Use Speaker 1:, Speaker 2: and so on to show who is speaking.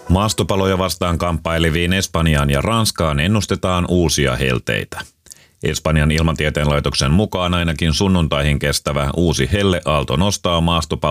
Speaker 1: Maastopaloja vastaan kamppaileviin Espanjaan ja Ranskaan ennustetaan uusia helteitä. Espanjan ilmatieteen laitoksen mukaan ainakin sunnuntaihin kestävä uusi helleaalto nostaa maastopaloja